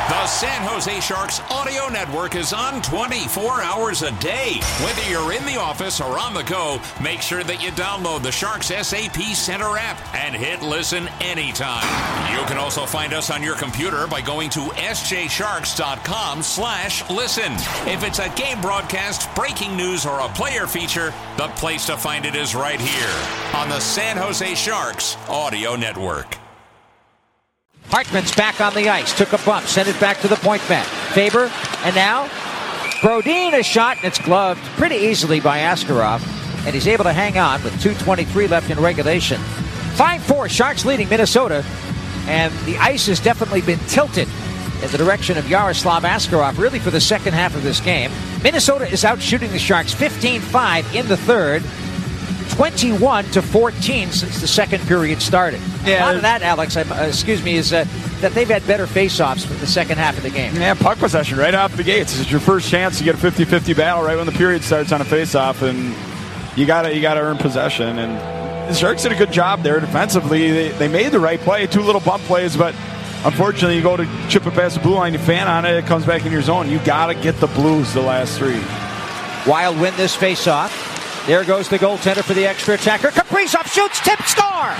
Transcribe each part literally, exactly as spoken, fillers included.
The San Jose Sharks audio network is on twenty-four hours a day. Whether you're in the office or on the go, make sure that you download the Sharks S A P Center app and hit listen anytime. You can also find us on your computer by going to s j sharks dot com slash listen. If it's a game broadcast, breaking news, or a player feature, the place to find it is right here on the San Jose Sharks audio network. Hartman's back on the ice, took a bump, sent it back to the point man. Faber, and now Brodin, a shot, and it's gloved pretty easily by Askarov, and he's able to hang on with two twenty-three left in regulation. five four, Sharks leading Minnesota, and the ice has definitely been tilted in the direction of Yaroslav Askarov, really for the second half of this game. Minnesota is out shooting the Sharks fifteen five in the third, twenty-one to fourteen since the second period started. Yeah, a lot of that, Alex, uh, excuse me, is uh, that they've had better face-offs for the second half of the game. Yeah, puck possession right off the gates. It's your first chance to get a fifty-fifty battle right when the period starts on a face-off, and you gotta you gotta earn possession. And the Sharks did a good job there defensively. They, they made the right play, two little bump plays, but unfortunately, you go to chip it past the blue line, you fan on it, it comes back in your zone. You gotta get the Blues the last three. Wild win this face-off. There goes the goaltender for the extra attacker. Kaprizov shoots, tip, score!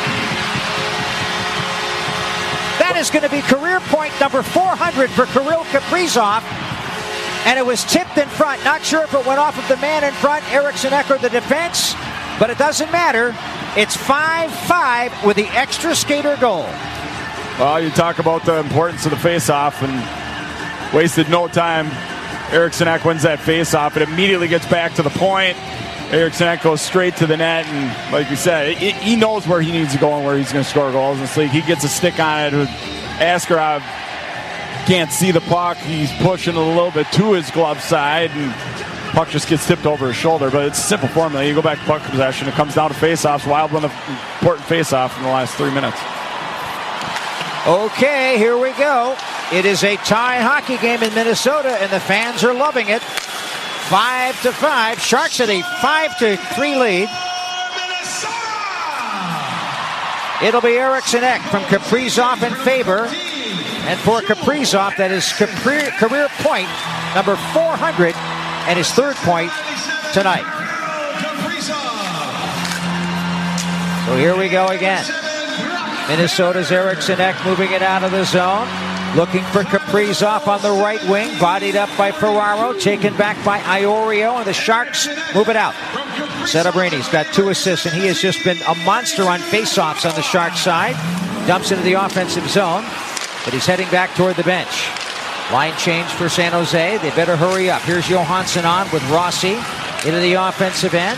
That is going to be career point number four hundred for Kirill Kaprizov. And it was tipped in front. Not sure if it went off of the man in front, Eriksson Ek, or the defense, but it doesn't matter. It's five five with the extra skater goal. Well, you talk about the importance of the face-off, and wasted no time. Eriksson Ek wins that face-off. It immediately gets back to the point. Eriksson Ek goes straight to the net, and like you said, it, he knows where he needs to go and where he's going to score goals in this league. He gets a stick on it. Askarov can't see the puck. He's pushing it a little bit to his glove side, and puck just gets tipped over his shoulder. But it's a simple formula. You go back to puck possession. It comes down to face-offs. Wild won the important face-off in the last three minutes. Okay, here we go. It is a tie hockey game in Minnesota, and the fans are loving it. Five to five. Sharks at a five to three lead. It'll be Eriksson Ek from Kaprizov and Faber. And for Kaprizov, that is career, career point number four hundred and his third point tonight. So here we go again. Minnesota's Eriksson Ek moving it out of the zone. Looking for Kaprizov on the right wing. Bodied up by Ferraro. Taken back by Iorio. And the Sharks move it out. Celebrini got two assists, and he has just been a monster on faceoffs on the Sharks side. Dumps into the offensive zone, but he's heading back toward the bench. Line change for San Jose. They better hurry up. Here's Johansson on with Rossi into the offensive end.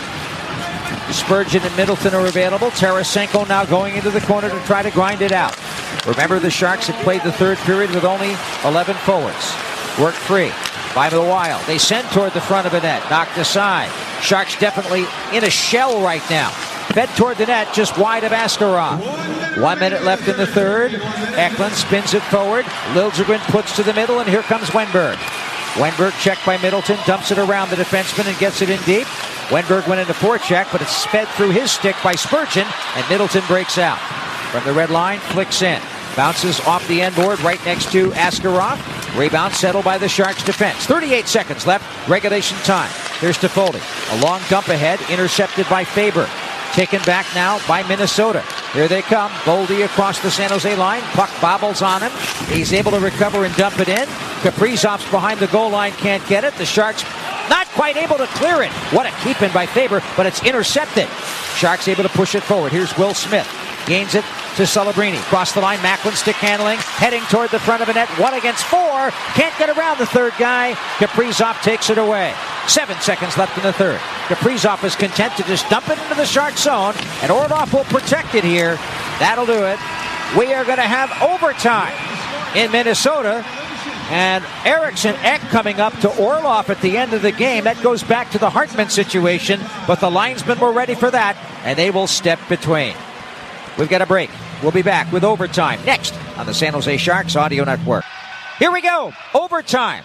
Spurgeon and Middleton are available. Tarasenko now going into the corner to try to grind it out. Remember, the Sharks had played the third period with only eleven forwards. Work free by the Wild. They send toward the front of the net. Knocked aside. Sharks definitely in a shell right now. Fed toward the net, just wide of Askarov. One minute left in the third. Eklund spins it forward. Liljegren puts to the middle, and here comes Wenberg. Wenberg checked by Middleton, dumps it around the defenseman and gets it in deep. Wenberg went into forecheck, but it's sped through his stick by Spurgeon, and Middleton breaks out. From the red line, flicks in. Bounces off the end board right next to Askarov. Rebound settled by the Sharks defense. thirty-eight seconds left, regulation time. Here's Toffoli. A long dump ahead, intercepted by Faber. Taken back now by Minnesota. Here they come. Boldy across the San Jose line. Puck bobbles on him. He's able to recover and dump it in. Kaprizov's behind the goal line, can't get it. The Sharks not quite able to clear it. What a keep-in by Faber, but it's intercepted. Sharks able to push it forward. Here's Will Smith. Gains it to Celebrini. Cross the line, Macklin stick handling. Heading toward the front of the net. One against four. Can't get around the third guy. Kaprizov takes it away. Seven seconds left in the third. Kaprizov is content to just dump it into the Shark zone, and Orlov will protect it here. That'll do it. We are going to have overtime in Minnesota. And Eriksson Ek coming up to Orlov at the end of the game. That goes back to the Hartman situation, but the linesmen were ready for that, and they will step between. We've got a break. We'll be back with overtime next on the San Jose Sharks Audio Network. Here we go. Overtime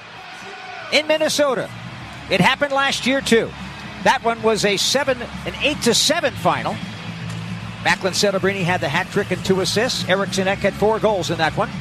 in Minnesota. It happened last year, too. That one was a seven, an eight to seven final. Macklin Celebrini had the hat trick and two assists. Eriksson Ek had four goals in that one.